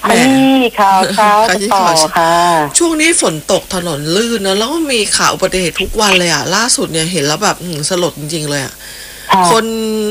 ขยี้ข่าวเช้าต่อค่ะช่วงนี้ฝนตกถนนลื่นนะแล้วก็มีข่าวอุบัติเหตุทุกวันเลยอ่ะล่าสุดเนี่ยเห็นแล้วแบบสลดจริงๆเลยอ่ะคน